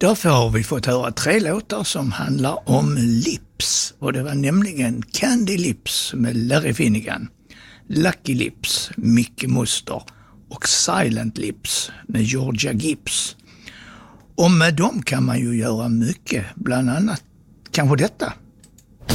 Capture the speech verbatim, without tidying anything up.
Därför har vi fått höra tre låtar som handlar om lips. Och det var nämligen Candy Lips med Larry Finnegan, Lucky Lips, Micke Muster och Silent Lips med Georgia Gibbs. Och med dem kan man ju göra mycket, bland annat kanske detta.